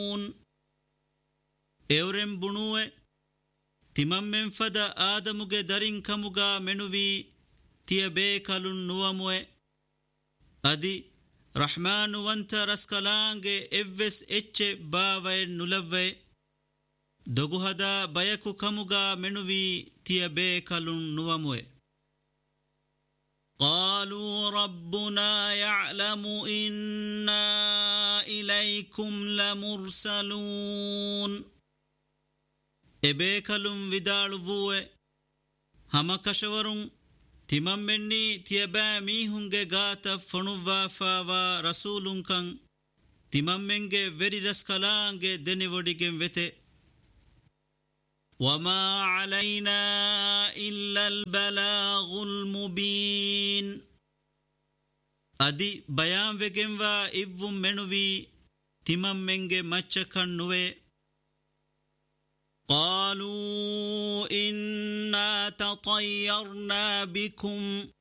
Euren bunuwe timammen fada Adamuge darin kamuga menuvi tiya beekalun nuwamwe adi Rahmanu wanta raskalange evves ecce baavaye nulavve doguhada bayaku kamuga menuvi tiya beekalun nuwamwe قالوا ربنا يعلم إنا إليكم لمرسلون إبيكلم vidaluvue hamakashawarun timammenni tiyaba mihunge gata fonuva fawa rasulunkan timammenge veri raskalange denivodigen vete وما علينا إلا البلاغ المبين أدي بيان وجنوا إبوم منوي تمام منجي مچكن نوي قالوا إنا تطيرنا بكم